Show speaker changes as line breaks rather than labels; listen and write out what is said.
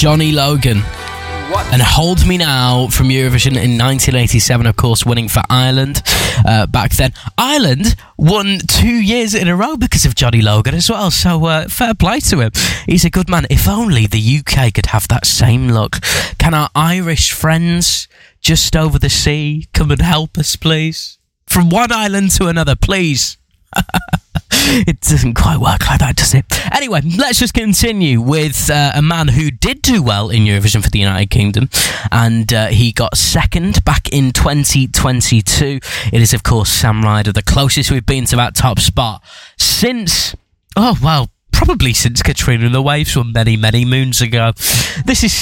Johnny Logan. And Hold Me Now from Eurovision in 1987, of course, winning for Ireland back then. Ireland won 2 years in a row because of Johnny Logan as well, so fair play to him. He's a good man. If only the UK could have that same luck. Can our Irish friends just over the sea come and help us, please? From one island to another, please. It doesn't quite work like that, does it? Anyway, let's just continue with a man who did do well in Eurovision for the United Kingdom, and he got second back in 2022. It is, of course, Sam Ryder, the closest we've been to that top spot since, probably since Katrina and the Waves were many, many moons ago. This is